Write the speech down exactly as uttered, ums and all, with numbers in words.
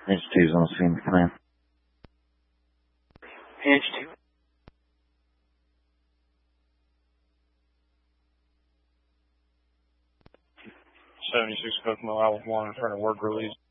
H two's on scene, come in. H two. seventy-six Kokomo, I was one in front of work release.